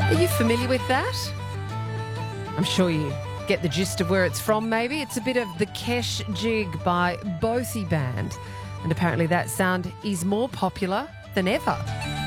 Are you familiar with that? I'm sure you get the gist of where it's from, maybe. It's a bit of the Kesh Jig by Bothie Band. And apparently that sound is more popular than ever.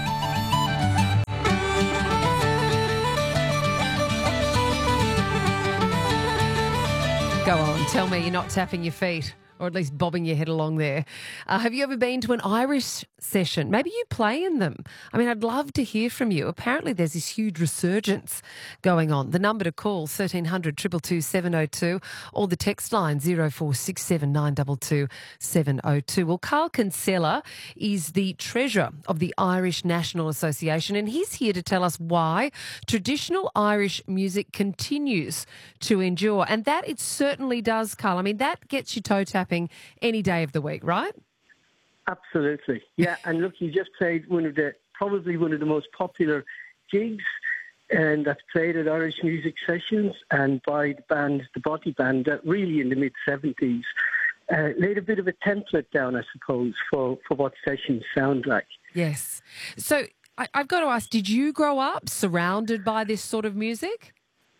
Go on, tell me you're not tapping your feet, or at least bobbing your head along there. Have you ever been to an Irish session? Maybe you play in them. I mean, I'd love to hear from you. Apparently there's this huge resurgence going on. The number to call, 1300 222 702, or the text line 0467 922 702. Well, Carl Kinsella is the treasurer of the Irish National Association, and he's here to tell us why traditional Irish music continues to endure. And that it certainly does, Carl. I mean, that gets you toe tapping any day of the week, right? Absolutely. Yeah, and look, you just played probably one of the most popular jigs and that's played at Irish music sessions and by the band, the Bothie Band, that really in the mid-70s laid a bit of a template down, I suppose, for what sessions sound like. Yes. So I've got to ask, did you grow up surrounded by this sort of music?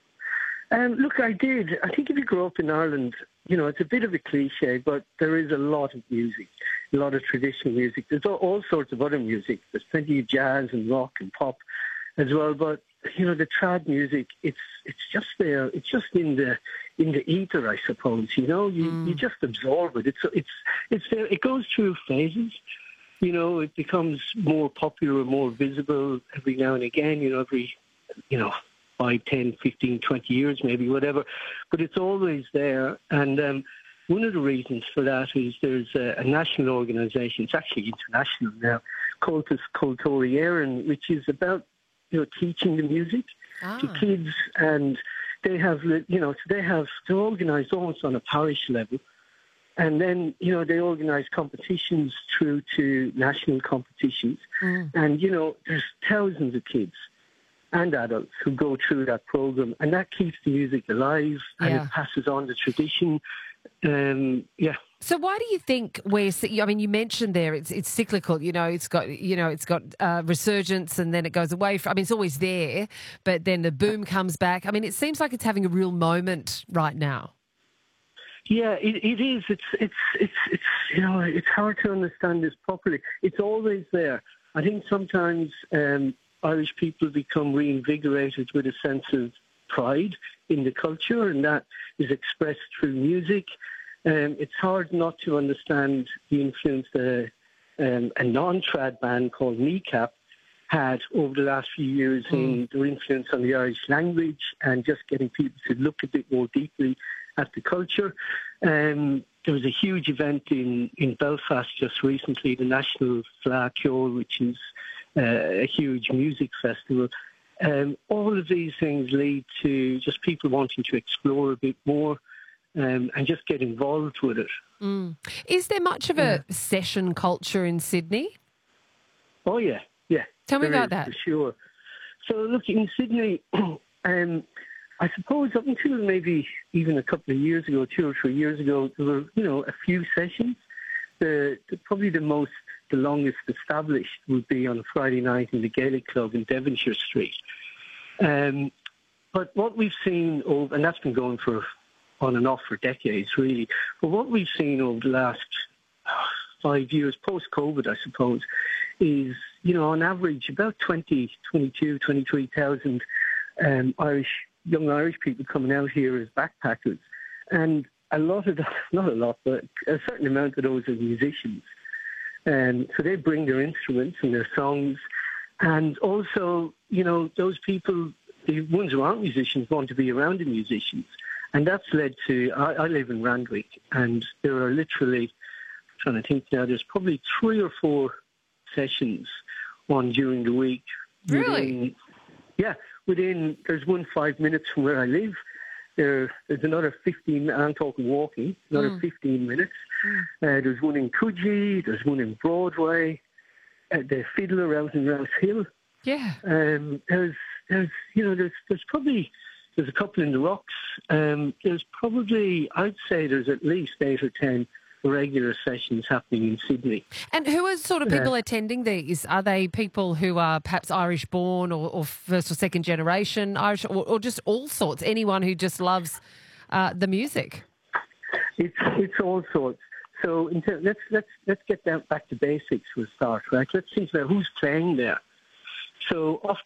Look, I did. I think if you grow up in Ireland, you know, it's a bit of a cliche, but there is a lot of music, a lot of traditional music. There's all sorts of other music. There's plenty of jazz and rock and pop as well. But, you know, the trad music, it's just there. It's just in the ether, I suppose. You know, you just absorb it. It's there. It goes through phases. You know, it becomes more popular, more visible every now and again. You know, 5, 10, 15, 20 years, maybe, whatever. But it's always there. And one of the reasons for that is there's a national organisation, it's actually international now, Cultus Cultori Éireann, which is about, you know, teaching the music to kids. And they have, you know, they're organised almost on a parish level. And then, you know, they organise competitions through to national competitions. And, you know, there's thousands of kids and adults who go through that program, and that keeps the music alive and it passes on the tradition. So why do you think I mean, you mentioned there it's cyclical. You know, it's got resurgence and then it goes away. I mean, it's always there, but then the boom comes back. I mean, it seems like it's having a real moment right now. Yeah, it is. It's you know, it's hard to understand this properly. It's always there. I think sometimes Irish people become reinvigorated with a sense of pride in the culture, and that is expressed through music. It's hard not to understand the influence that a non-trad band called Kneecap had over the last few years in their influence on the Irish language and just getting people to look a bit more deeply at the culture. There was a huge event in Belfast just recently, the National Fleadh Cheoil, which is a huge music festival. All of these things lead to just people wanting to explore a bit more and just get involved with it. Is there much of a session culture in Sydney? Oh, yeah. Tell me about that. For sure. So, look, in Sydney, I suppose up until maybe even a couple of years ago, 2 or 3 years ago, there were, you know, a few sessions. Probably the longest established would be on a Friday night in the Gaelic Club in Devonshire Street. But what we've seen and that's been going on and off for decades, really. But what we've seen over the last 5 years, post-COVID, I suppose, is, you know, on average about 23,000 young Irish people coming out here as backpackers. And a lot of them, not a lot, but a certain amount of those are musicians. So they bring their instruments and their songs. And also, you know, those people, the ones who aren't musicians, want to be around the musicians. And that's led to, I live in Randwick, and there are literally, I'm trying to think now, there's probably 3 or 4 sessions on during the week. Really? There's one 5 minutes from where I live. There's another 15, I'm talking walking, another 15 minutes. There's one in Coogee, there's one in Broadway, the Fiddler out in Rouse Hill. Yeah. There's a couple in the Rocks. There's probably, I'd say there's at least 8 or 10 regular sessions happening in Sydney. And who are sort of people attending these? Are they people who are perhaps Irish born or first or second generation Irish, or just all sorts? Anyone who just loves the music? It's all sorts. So let's get down back to basics. We'll start, right? Let's think about who's playing there. So off